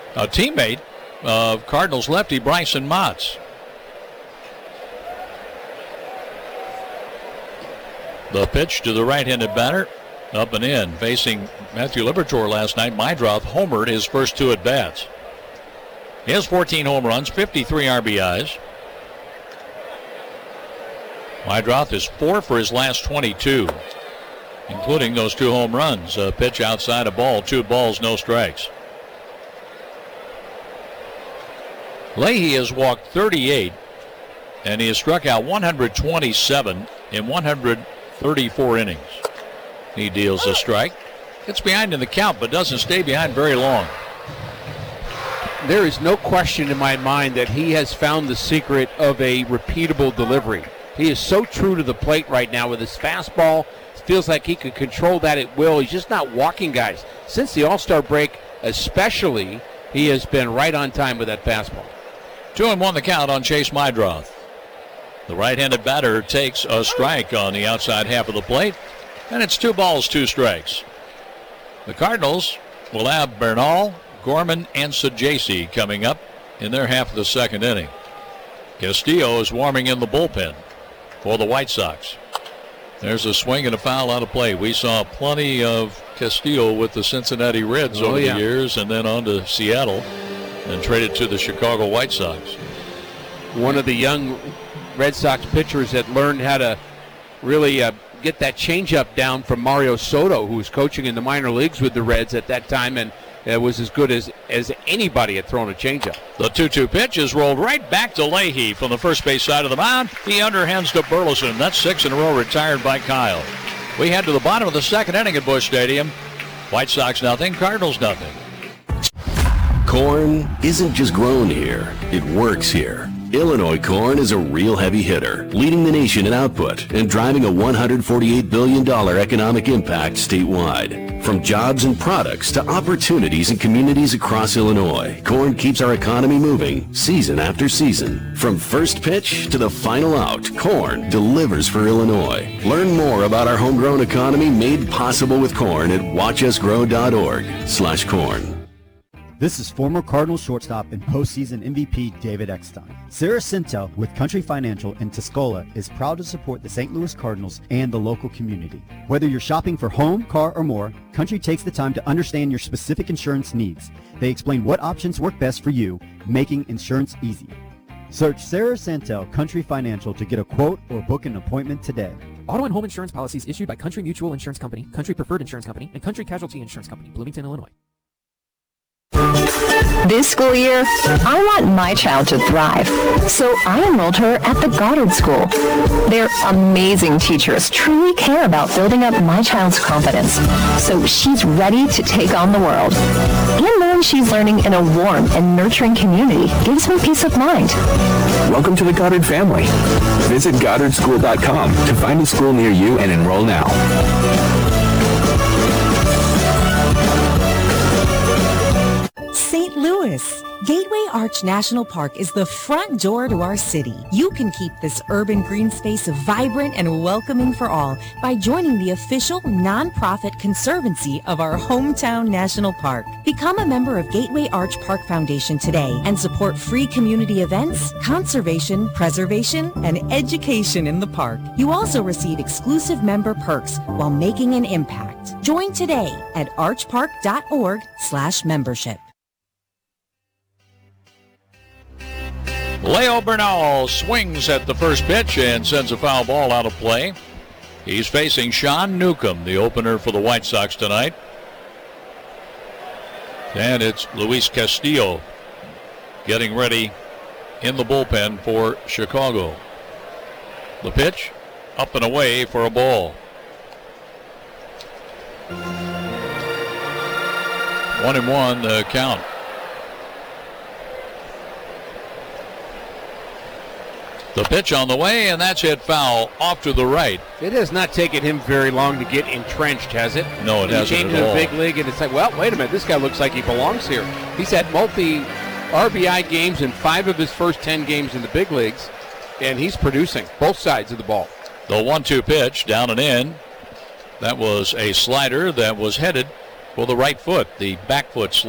a teammate of Cardinals lefty Bryson Motts. The pitch to the right-handed batter, up and in. Facing Matthew Liberatore last night, Meidroth homered his first two at-bats. He has 14 home runs, 53 RBIs. Meidroth is 4 for his last 22, including those 2 home runs. A pitch outside a ball, 2 balls, no strikes. Leahy has walked 38, and he has struck out 127 in 134 innings. He deals a strike. Gets behind in the count, but doesn't stay behind very long. There is no question in my mind that he has found the secret of a repeatable delivery. He is so true to the plate right now with his fastball. It feels like he could control that at will. He's just not walking guys. Since the All-Star break especially, he has been right on time with that fastball. 2-1 the count on Chase Meidroth. The right-handed batter takes a strike on the outside half of the plate, and it's 2 balls, 2 strikes. The Cardinals will have Bernal, Gorman, and Sajaci coming up in their half of the second inning. Castillo is warming in the bullpen for the White Sox. There's a swing and a foul out of play. We saw plenty of Castillo with the Cincinnati Reds over the years, and then on to Seattle and traded to the Chicago White Sox. One of the young Red Sox pitchers that learned how to really get that changeup down from Mario Soto, who was coaching in the minor leagues with the Reds at that time, and was as good as anybody had thrown a changeup. The 2-2 pitch is rolled right back to Leahy from the first base side of the mound. He underhands to Burleson. That's 6 in a row retired by Kyle. We head to the bottom of the second inning at Busch Stadium. White Sox nothing, Cardinals nothing. Corn isn't just grown here, it works here. Illinois corn is a real heavy hitter, leading the nation in output and driving a $148 billion economic impact statewide. From jobs and products to opportunities in communities across Illinois, corn keeps our economy moving season after season. From first pitch to the final out, corn delivers for Illinois. Learn more about our homegrown economy made possible with corn at watchusgrow.org/corn. This is former Cardinals shortstop and postseason MVP David Eckstein. Sarah Sintel with Country Financial in Tuscola is proud to support the St. Louis Cardinals and the local community. Whether you're shopping for home, car, or more, Country takes the time to understand your specific insurance needs. They explain what options work best for you, making insurance easy. Search Sarah Sintel Country Financial to get a quote or book an appointment today. Auto and home insurance policies issued by Country Mutual Insurance Company, Country Preferred Insurance Company, and Country Casualty Insurance Company, Bloomington, Illinois. This school year, I want my child to thrive, so I enrolled her at the Goddard School. Their amazing teachers truly care about building up my child's confidence, so she's ready to take on the world. And knowing she's learning in a warm and nurturing community gives me peace of mind. Welcome to the Goddard family. Visit GoddardSchool.com to find a school near you and enroll now. St. Louis. Gateway Arch National Park is the front door to our city. You can keep this urban green space vibrant and welcoming for all by joining the official nonprofit conservancy of our hometown national park. Become a member of Gateway Arch Park Foundation today and support free community events, conservation, preservation, and education in the park. You also receive exclusive member perks while making an impact. Join today at archpark.org/membership. Leo Bernal swings at the first pitch and sends a foul ball out of play. He's facing Sean Newcomb, the opener for the White Sox tonight. And it's Luis Castillo getting ready in the bullpen for Chicago. The pitch up and away for a ball. 1-1 the count. The pitch on the way, and that's hit foul off to the right. It has not taken him very long to get entrenched, has it? No, it hasn't He came at to the all. big league, and it's like, well, wait a minute, this guy looks like he belongs here. He's had multi-RBI games in 5 of his first 10 games in the big leagues, and he's producing both sides of the ball. The 1-2 pitch down and in. That was a slider that was headed for the right foot, the back foot slider.